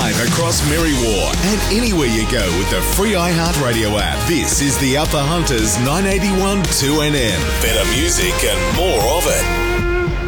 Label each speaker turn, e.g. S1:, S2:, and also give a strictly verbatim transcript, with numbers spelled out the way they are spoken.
S1: live across Merriwa and anywhere you go with the free iHeartRadio app. This is the Alpha Hunters nine eighty-one two N M. Better music and more of it.